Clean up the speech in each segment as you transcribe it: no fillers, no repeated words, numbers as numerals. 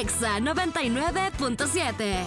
Exa 99.7.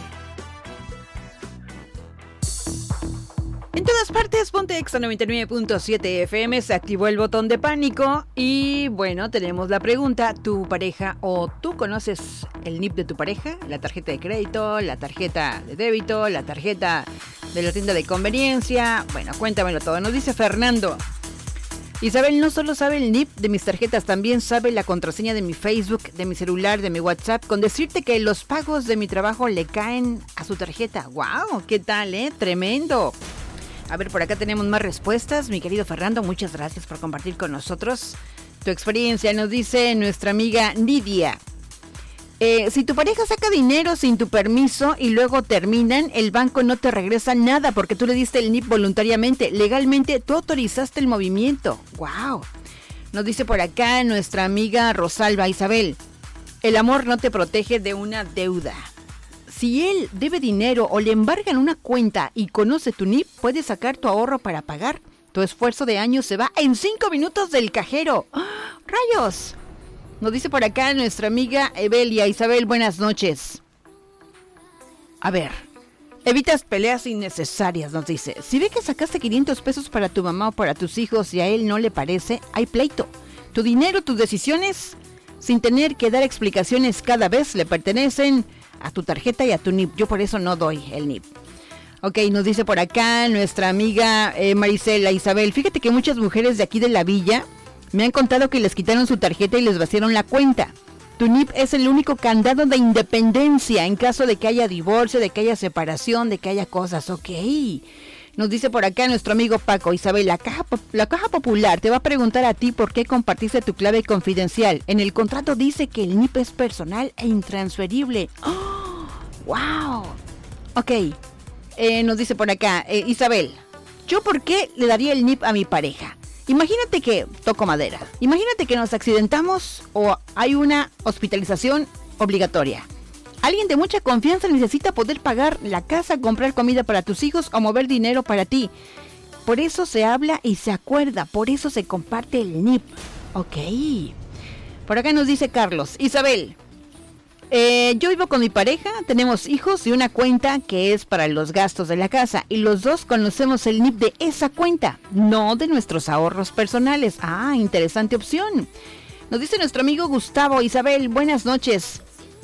En todas partes, ponte Exa 99.7 FM, se activó el botón de pánico y bueno, tenemos la pregunta, ¿tu pareja o tú conoces el NIP de tu pareja? La tarjeta de crédito, la tarjeta de débito, la tarjeta de la tienda de conveniencia, bueno, cuéntamelo todo, nos dice Fernando. Isabel no solo sabe el NIP de mis tarjetas, también sabe la contraseña de mi Facebook, de mi celular, de mi WhatsApp, con decirte que los pagos de mi trabajo le caen a su tarjeta. ¡Wow! ¿Qué tal, Tremendo. A ver, por acá tenemos más respuestas. Mi querido Fernando, muchas gracias por compartir con nosotros tu experiencia. Nos dice nuestra amiga Nidia. Si tu pareja saca dinero sin tu permiso y luego terminan, el banco no te regresa nada porque tú le diste el NIP voluntariamente. Legalmente tú autorizaste el movimiento. ¡Wow! Nos dice por acá nuestra amiga Rosalba Isabel. El amor no te protege de una deuda. Si él debe dinero o le embargan una cuenta y conoce tu NIP, puedes sacar tu ahorro para pagar. Tu esfuerzo de años se va en 5 minutos del cajero. ¡Oh, ¡rayos! Nos dice por acá nuestra amiga Evelia. Isabel, buenas noches. A ver, evitas peleas innecesarias, nos dice. Si ve que sacaste 500 pesos para tu mamá o para tus hijos y a él no le parece, hay pleito. Tu dinero, tus decisiones, sin tener que dar explicaciones cada vez, le pertenecen a tu tarjeta y a tu NIP. Yo por eso no doy el NIP. Ok, nos dice por acá nuestra amiga Marisela. Isabel, fíjate que muchas mujeres de aquí de la villa me han contado que les quitaron su tarjeta y les vaciaron la cuenta. Tu NIP es el único candado de independencia en caso de que haya divorcio, de que haya separación, de que haya cosas. Ok. Nos dice por acá nuestro amigo Paco. Isabel, la Caja Popular te va a preguntar a ti por qué compartiste tu clave confidencial. En el contrato dice que el NIP es personal e intransferible. ¡Oh! ¡Wow! Ok. Nos dice por acá, Isabel, ¿yo por qué le daría el NIP a mi pareja? Imagínate que, toco madera, imagínate que nos accidentamos o hay una hospitalización obligatoria. Alguien de mucha confianza necesita poder pagar la casa, comprar comida para tus hijos o mover dinero para ti. Por eso se habla y se acuerda, por eso se comparte el NIP. Ok. Por acá nos dice Carlos, Isabel, yo vivo con mi pareja, tenemos hijos y una cuenta que es para los gastos de la casa. Y los dos conocemos el NIP de esa cuenta, no de nuestros ahorros personales. Ah, interesante opción. Nos dice nuestro amigo Gustavo. Isabel, buenas noches.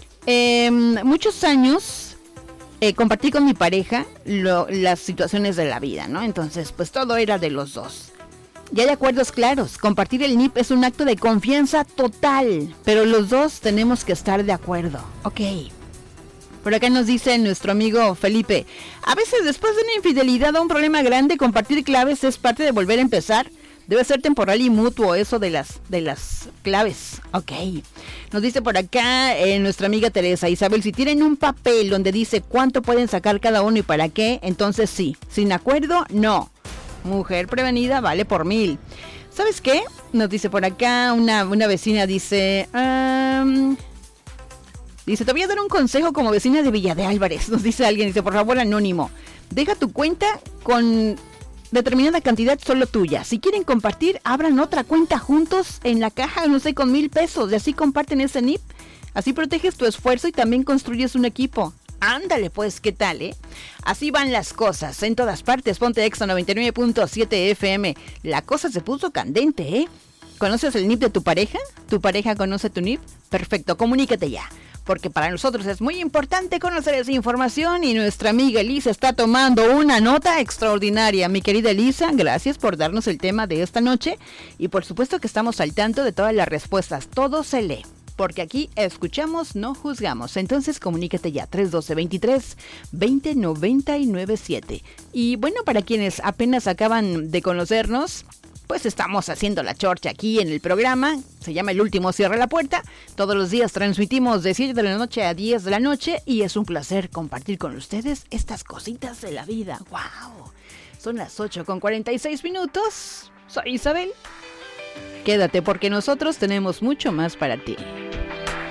Muchos años compartí con mi pareja las situaciones de la vida, ¿no? Entonces, pues todo era de los dos. Ya hay acuerdos claros, compartir el NIP es un acto de confianza total, pero los dos tenemos que estar de acuerdo. Ok. Por acá nos dice nuestro amigo Felipe, a veces después de una infidelidad o un problema grande, compartir claves es parte de volver a empezar. Debe ser temporal y mutuo eso de las claves. Ok. Nos dice por acá nuestra amiga Teresa. Isabel, si tienen un papel donde dice cuánto pueden sacar cada uno y para qué, entonces sí. Sin acuerdo, no. Mujer prevenida vale por 1000. ¿Sabes qué? Nos dice por acá una vecina, dice... Dice, te voy a dar un consejo como vecina de Villa de Álvarez. Nos dice alguien, dice, por favor, anónimo. Deja tu cuenta con determinada cantidad solo tuya. Si quieren compartir, abran otra cuenta juntos en la caja, no sé, con 1000 pesos. Y así comparten ese NIP. Así proteges tu esfuerzo y también construyes un equipo. Ándale pues, ¿qué tal, Así van las cosas, en todas partes. Ponte Exa 99.7 FM. La cosa se puso candente, ¿Conoces el NIP de tu pareja? ¿Tu pareja conoce tu NIP? Perfecto, comunícate ya. Porque para nosotros es muy importante conocer esa información y nuestra amiga Elisa está tomando una nota extraordinaria. Mi querida Elisa, gracias por darnos el tema de esta noche y por supuesto que estamos al tanto de todas las respuestas. Todo se lee. Porque aquí escuchamos, no juzgamos. Entonces comunícate ya, 312-23-20-997. Y bueno, para quienes apenas acaban de conocernos, pues estamos haciendo la chorcha aquí en el programa. Se llama El Último Cierra la Puerta. Todos los días transmitimos de 7 de la noche a 10 de la noche. Y es un placer compartir con ustedes estas cositas de la vida. ¡Wow! Son las 8:46. Soy Isabel. Quédate porque nosotros tenemos mucho más para ti.